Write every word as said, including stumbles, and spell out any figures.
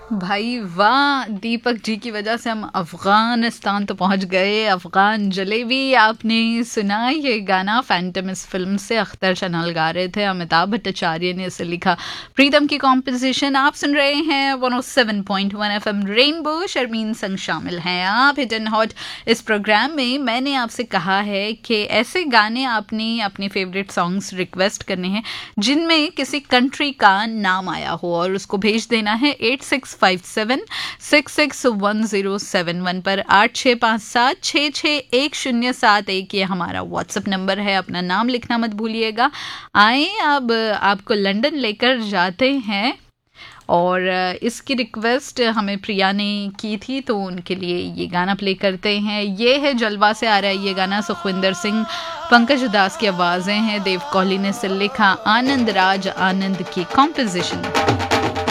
भाई वाह, दीपक जी की वजह से हम अफगानिस्तान तो पहुंच गए। अफगान जलेबी आपने सुना, ये गाना फैंटम इस फिल्म से अख्तर शनाल गा रहे थे, अमिताभ भट्टाचार्य ने इसे लिखा, प्रीतम की कॉम्पोजिशन। आप सुन रहे हैं one O seven point one FM rainbow, Sharmin संग शामिल हैं आप हिट एंड हॉट। इस प्रोग्राम में मैंने आपसे कहा है कि ऐसे गाने आपने अपने फेवरेट सॉन्ग्स रिक्वेस्ट करने हैं जिनमें किसी कंट्री का नाम आया हो, और उसको भेज देना है eight six five seven six six one zero seven one पर। आठ छः पाँच सात छः छः एक शून्य सात एक ये हमारा व्हाट्सएप नंबर है। अपना नाम लिखना मत भूलिएगा। आए अब आपको लंदन लेकर जाते हैं, और इसकी रिक्वेस्ट हमें प्रिया ने की थी तो उनके लिए ये गाना प्ले करते हैं। ये है जलवा से आ रहा है ये गाना, सुखविंदर सिंह पंकज उदास की आवाज़ें हैं, देव कोहली ने इसे लिखा, आनंद राज आनंद की कॉम्पोजिशन।